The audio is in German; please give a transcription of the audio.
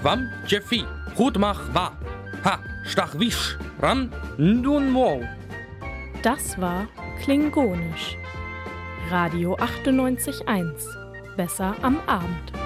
Wam Jeffi, Hutmach wa, ha, Stachwisch, Ram, Ndun Mo. Das war Klingonisch. Radio 98.1. Besser am Abend.